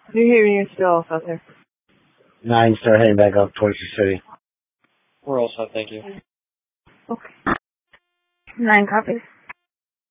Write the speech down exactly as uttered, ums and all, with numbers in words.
New Haven, you're still off out there. Nine, start heading back up towards the city. We're all set, thank you. Okay. Nine copies.